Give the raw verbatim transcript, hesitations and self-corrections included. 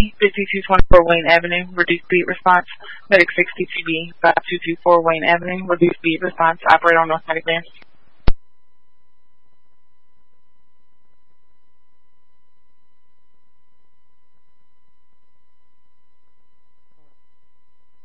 B, fifty-two twenty-four Wayne Avenue, reduced beat response. Medic sixty-two B, five two two four Wayne Avenue, reduced beat response. Operator on North Medic Van.